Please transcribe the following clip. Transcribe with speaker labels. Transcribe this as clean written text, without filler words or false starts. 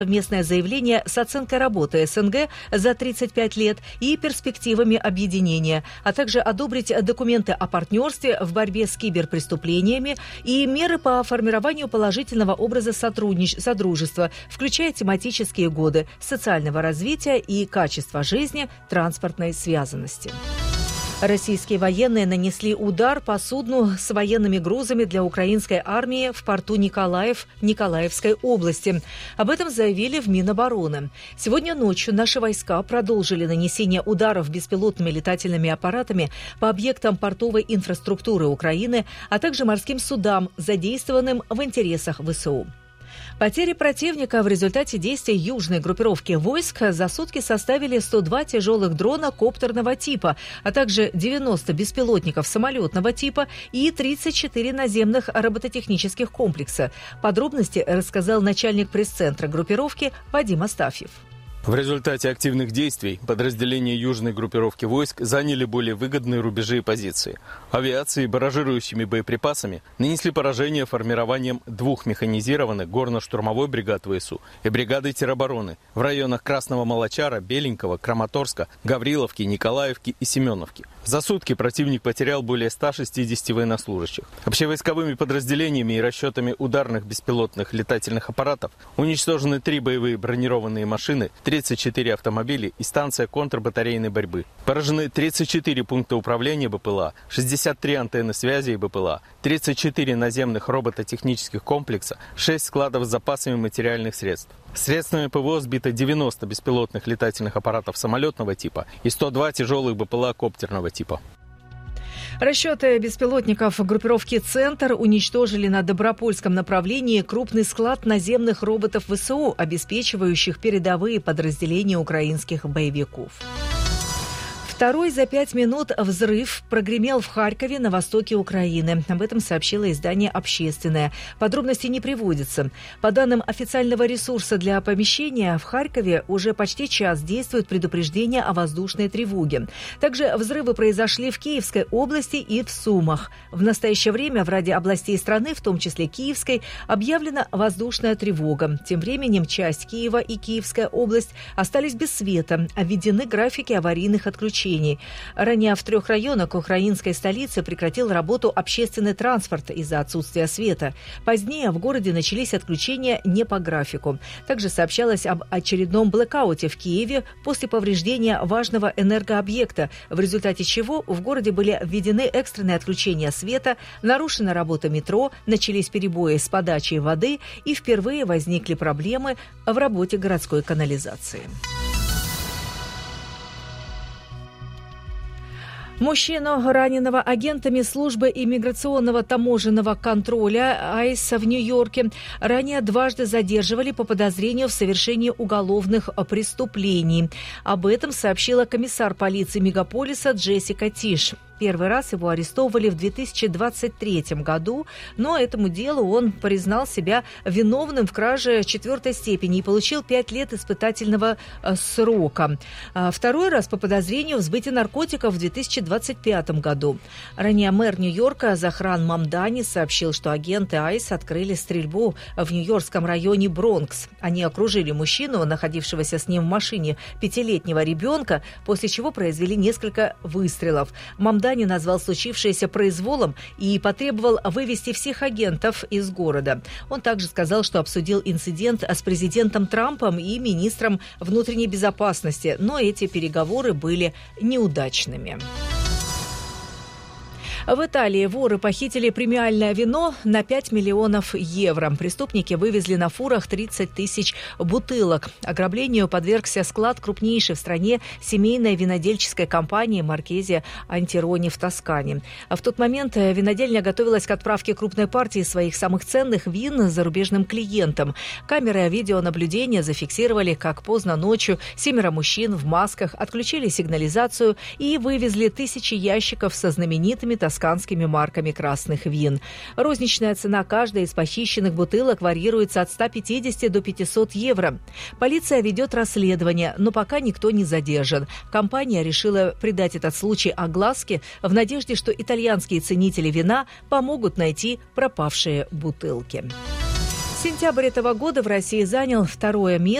Speaker 1: совместное заявление с оценкой работы СНГ за 35 лет и перспективами объединения, а также одобрить документы о партнерстве в борьбе с киберпреступлениями и меры по формированию положительного образа содружества, включая тематические годы социального развития и качества жизни, транспортной связанности. Российские военные нанесли удар по судну с военными грузами для украинской армии в порту Николаев Николаевской области. Об этом заявили в Минобороны. Сегодня ночью наши войска продолжили нанесение ударов беспилотными летательными аппаратами по объектам портовой инфраструктуры Украины, а также морским судам, задействованным в интересах ВСУ. Потери противника в результате действий южной группировки войск за сутки составили 102 тяжелых дрона коптерного типа, а также 90 беспилотников самолетного типа и 34 наземных робототехнических комплекса. Подробности рассказал начальник пресс-центра группировки Вадим Астафьев.
Speaker 2: В результате активных действий подразделения южной группировки войск заняли более выгодные рубежи и позиции. Авиацией и барражирующими боеприпасами нанесли поражение формированием 2 механизированных горно-штурмовой бригад ВСУ и бригады теробороны в районах Красного Молочара, Беленького, Краматорска, Гавриловки, Николаевки и Семеновки. За сутки противник потерял более 160 военнослужащих. Общевойсковыми подразделениями и расчетами ударных беспилотных летательных аппаратов уничтожены 3 боевые бронированные машины, 34 автомобиля и станция контрбатарейной борьбы. Поражены 34 пункта управления БПЛА, 63 антенны связи и БПЛА, 34 наземных робототехнических комплекса, 6 складов с запасами материальных средств. Средствами ПВО сбито 90 беспилотных летательных аппаратов самолетного типа и 102 тяжелых БПЛА коптерного типа.
Speaker 1: Расчеты беспилотников группировки «Центр» уничтожили на Добропольском направлении крупный склад наземных роботов ВСУ, обеспечивающих передовые подразделения украинских боевиков. Второй за 5 минут взрыв прогремел в Харькове на востоке Украины. Об этом сообщило издание «Общественное». Подробностей не приводятся. По данным официального ресурса для оповещения, в Харькове уже почти час действует предупреждение о воздушной тревоге. Также взрывы произошли в Киевской области и в Сумах. В настоящее время в ряде областей страны, в том числе Киевской, объявлена воздушная тревога. Тем временем часть Киева и Киевская область остались без света. Введены графики аварийных отключений. Ранее в 3 районах украинской столицы прекратил работу общественный транспорт из-за отсутствия света. Позднее в городе начались отключения не по графику. Также сообщалось об очередном блэкауте в Киеве после повреждения важного энергообъекта, в результате чего в городе были введены экстренные отключения света, нарушена работа метро, начались перебои с подачей воды и впервые возникли проблемы в работе городской канализации. Мужчину, раненого агентами службы иммиграционного таможенного контроля АИС в Нью-Йорке, ранее дважды задерживали по подозрению в совершении уголовных преступлений. Об этом сообщила комиссар полиции мегаполиса Джессика Тиш. Первый раз его арестовывали в 2023 году, но этому делу он признал себя виновным в краже 4-й степени и получил 5 лет испытательного срока. Второй раз по подозрению в сбытии наркотиков в 2025 году. Ранее мэр Нью-Йорка Захран Мамдани сообщил, что агенты АИС открыли стрельбу в нью-йоркском районе Бронкс. Они окружили мужчину, находившегося с ним в машине 5-летнего ребенка, после чего произвели несколько выстрелов. Мамдани назвал случившееся произволом и потребовал вывести всех агентов из города. Он также сказал, что обсудил инцидент с президентом Трампом и министром внутренней безопасности, но эти переговоры были неудачными. В Италии воры похитили премиальное вино на 5 миллионов евро. Преступники вывезли на фурах 30 тысяч бутылок. Ограблению подвергся склад крупнейшей в стране семейной винодельческой компании Маркези Антирони в Тоскане. В тот момент винодельня готовилась к отправке крупной партии своих самых ценных вин зарубежным клиентам. Камеры видеонаблюдения зафиксировали, как поздно ночью 7 мужчин в масках отключили сигнализацию и вывезли тысячи ящиков со знаменитыми тосканскими марками красных вин. Розничная цена каждой из похищенных бутылок варьируется от 150 до 500 евро. Полиция ведет расследование, но пока никто не задержан. Компания решила придать этот случай огласке в надежде, что итальянские ценители вина помогут найти пропавшие бутылки. Сентябрь этого года в России занял второе место